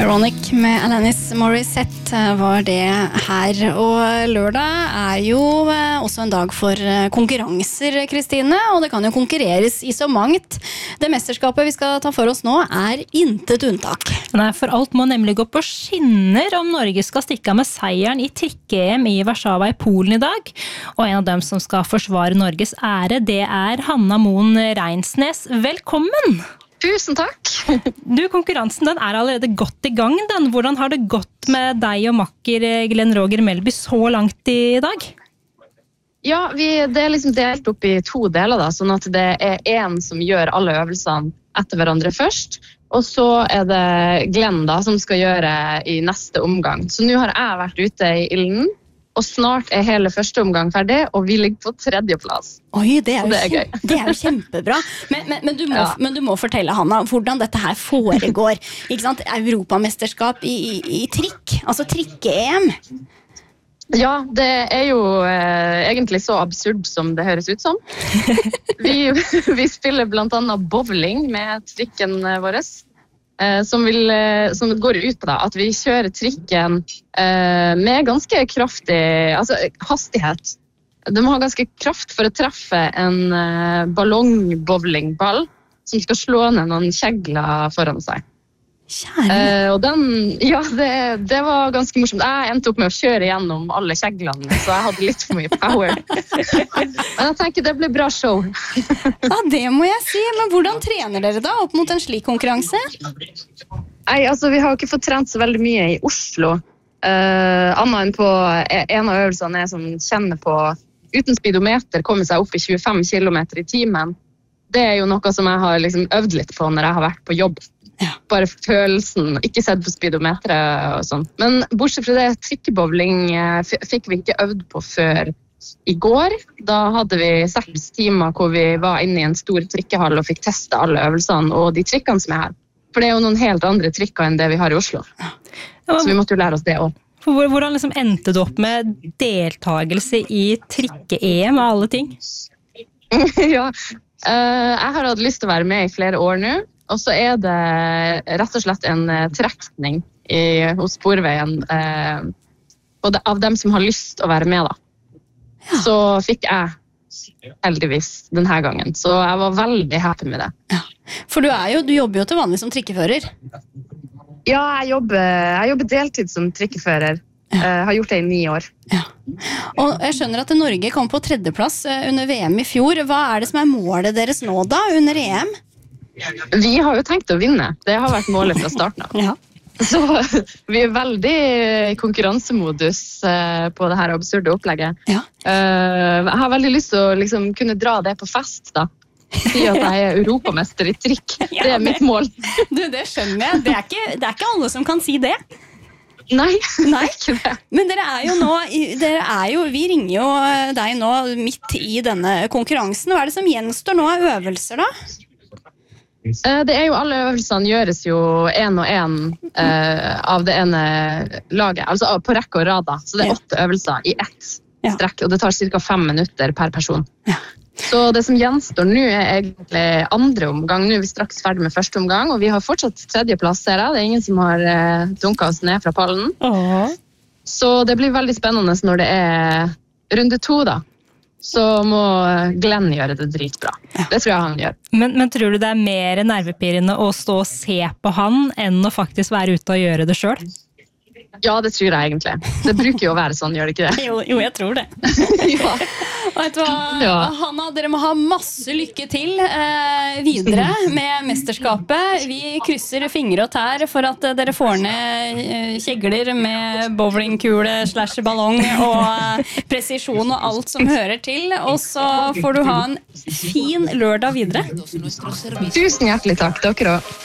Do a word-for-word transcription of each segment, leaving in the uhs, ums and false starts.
Ironic med Alanis Morissette var det her, og lørdag er jo også en dag for konkurranser, Kristine, og det kan jo konkurreres i så mangt. Det mesterskapet vi skal ta for oss nå er intet unntak. Nei, for alt må nemlig gå på skinner om Norge skal stikke av med seieren i trikke-EM i Warszawa i Polen i dag. Og en av dem som skal forsvare Norges ære, det er Hanna Moen Reinsnes. Velkommen! Tusen takk! Du, konkurransen den er allerede godt i gang. Den. Hvordan har det gått med deg og makker Glenn Roger Melby så langt i dag? Ja, vi, det er liksom delt opp i to deler da, sånn at det er en som gjør alle øvelsene etter hverandre først, og så er det Glenn da, som skal gjøre i neste omgang. Så nå har jeg vært ute i ilden, og snart er hele første omgang ferdig, og vi ligger på tredje plass. Oi, det er jo, det er kjempe, det er jo kjempebra. Men, men, men, du må, ja. men du må fortelle, Hanna, hvordan dette her foregår. Ikke sant? Europamesterskap i, i, i trikk, altså trikke-EM. Ja, det er jo eh, egentlig så absurd som det høres ut som. Vi, vi spiller blant annet bowling med trikken vår. Som, vil, som går ut på da, at vi kjører trikken eh, med ganske kraftig altså, hastighet. De må ha ganske kraft for å treffe en eh, ballongbowlingball som skal slå ned noen kjegler foran seg. Eh, og den, ja, det, det var ganske morsomt. Jeg endte opp med å kjøre gjennom alle kjeglene, så jeg hadde litt for mye power. Men jeg tenker det ble bra show. Ja, det må jeg si. Men hvordan trener dere da opp mot en slik konkurranse? Nei, altså vi har jo ikke fått trent så veldig mye i Oslo. Uh, annet enn på en av øvelsene er som kjenner på uten speedometer, komme seg opp i tjuefem kilometer i timen. Det er jo noe som jeg har liksom øvd litt på når jeg har vært på jobb. Ja. Bare følelsen, ikke sett på speedometeret og sånn. Men bortsett fra det, trikkebowling fikk vi ikke øvd på før i går. Da hadde vi seks timer hvor vi var inne i en stor trikkehall og fikk teste alle øvelsene og de trikkene som er her. For det er jo noen helt andre trikker enn det vi har i Oslo. Ja, så vi måtte jo lære oss det også. Hvordan liksom endte du opp med deltagelse i trikke-EM og alle ting? Ja, jeg har hatt lyst til å være med i flere år nå. Og så er det rett og slett en trekning i, hos Sporveien eh, av dem som har lyst å være med da. Ja. Så fikk jeg heldigvis denne gangen. Så jeg var veldig happy med det. Ja. For du, er jo, du jobber jo til vanlig som trikkefører. Ja, jeg jobber, jeg jobber deltid som trikkefører. Ja. Jeg har gjort det i ni år. Ja. Og jeg skjønner at Norge kom på tredjeplass under V M i fjor. Hva er det som er målet deres nå da, under E M? Vi har jo tenkt å vinne. Det har vært målet fra starten av. Ja. Så vi er veldig i konkurransemodus på det her absurde opplegget. Ja. Jeg har veldig lyst til å liksom kunne dra det på fest da. Si at jeg er europamester i trikk. Ja, det er mitt mål. Du, det skjønner jeg. Det er ikke, det er ikke alle som kan si det. Nei, Nei. Ikke det. Men dere er jo nå, dere er jo, vi ringer jo deg nå midt i denne konkurransen. Hva er det som gjenstår nå av øvelser da? Det er jo, alle øvelsene gjøres jo en og en eh, av det ene laget, altså på rekke og rad da. Så det er åtte øvelser i ett strekk, og det tar cirka fem minutter per person. Ja. Så det som gjenstår nå er egentlig andre omgang. Nå er vi straks ferdig med første omgang, og vi har fortsatt tredje plass, ser jeg. Det er ingen som har eh, dunket oss ned fra pallen. Åh. Så det blir veldig spennende når det er runde to da. Så må Glenn gjøre det dritbra. Det tror jeg han gjør. Men, men tror du det er mer nervepirrende å stå og se på han enn å faktisk være ute og gjøre det selv? Ja, det tror jeg egentlig. Det bruker jo å være sånn, gjør det ikke det? Jo, jo jeg tror det. Ja. Vet du hva, ja. Hanna, dere må ha masse lykke til eh, videre med mesterskapet. Vi krysser fingre og tær for at dere får ned eh, kjegler med bowlingkule slash ballong og eh, presisjon og alt som hører til. Og så får du ha en fin lørdag videre. Tusen hjertelig takk, dere også.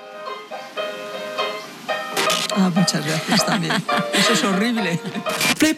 Ah, muchas gracias también. Eso es horrible.